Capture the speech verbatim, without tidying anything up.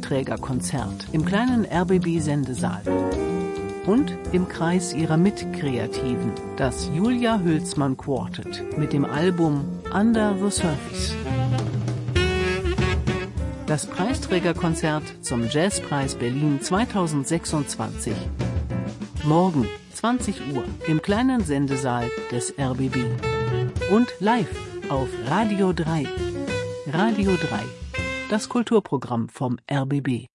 Preisträgerkonzert im kleinen R B B-Sendesaal. Und im Kreis ihrer Mitkreativen, das Julia Hülsmann Quartet mit dem Album Under the Surface. Das Preisträgerkonzert zum Jazzpreis Berlin zweitausendsechsundzwanzig. Morgen, zwanzig Uhr, im kleinen Sendesaal des R B B. Und live auf Radio drei. Radio drei, das Kulturprogramm vom R B B.